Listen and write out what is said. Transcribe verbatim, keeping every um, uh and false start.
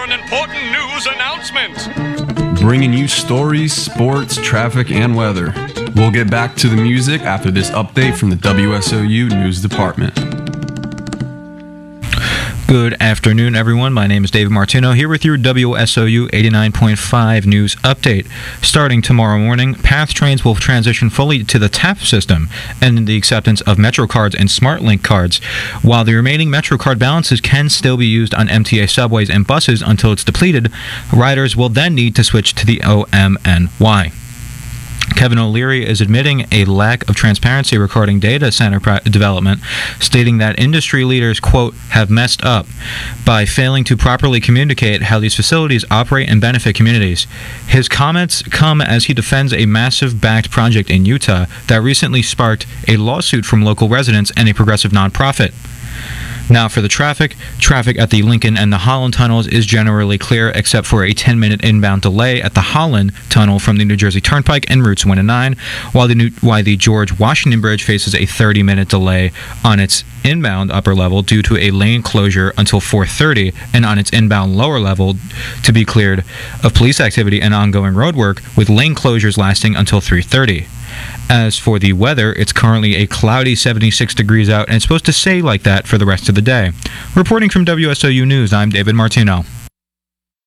for an important news announcement. Bringing you stories, sports, traffic, and weather. We'll get back to the music after this update from the W S O U News Department. Good afternoon, everyone. My name is David Martino here with your W S O U eighty-nine point five news update. Starting tomorrow morning, PATH trains will transition fully to the T A P system and the acceptance of Metro cards and SmartLink cards, while the remaining Metro card balances can still be used on M T A subways and buses until it's depleted. Riders will then need to switch to the O M N Y. Kevin O'Leary is admitting a lack of transparency regarding data center development, stating that industry leaders, quote, have messed up by failing to properly communicate how these facilities operate and benefit communities. His comments come as he defends a massive backed project in Utah that recently sparked a lawsuit from local residents and a progressive nonprofit. Now for the traffic. Traffic at the Lincoln and the Holland tunnels is generally clear except for a ten-minute inbound delay at the Holland Tunnel from the New Jersey Turnpike and routes one and nine, while the, new, while the George Washington Bridge faces a thirty-minute delay on its inbound upper level due to a lane closure until four thirty, and on its inbound lower level to be cleared of police activity and ongoing road work, with lane closures lasting until three thirty. As for the weather, it's currently a cloudy seventy-six degrees out, and it's supposed to stay like that for the rest of the day. Reporting from W S O U News, I'm David Martino.